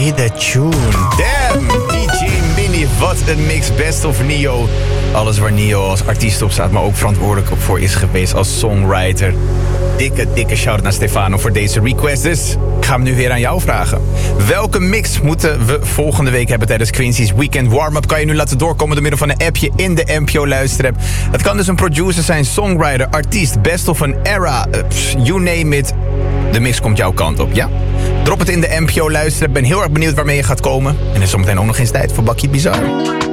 Me The Tune. Damn, DJ Mini, wat een mix. Best of Nio. Alles waar Nio als artiest op staat, maar ook verantwoordelijk voor is geweest als songwriter. Dikke shout-out naar Stefano voor deze request. Dus ik ga hem nu weer aan jou vragen. Welke mix moeten we volgende week hebben tijdens Quincy's Weekend Warm-Up? Kan je nu laten doorkomen door middel van een appje in de NPO luisterapp. Het kan dus een producer zijn, songwriter, artiest, best of an era, you name it. De mix komt jouw kant op, ja? Drop het in de NPO luisterapp. Ben heel erg benieuwd waarmee je gaat komen. En er is zometeen ook nog eens tijd voor Bakkie Bizar.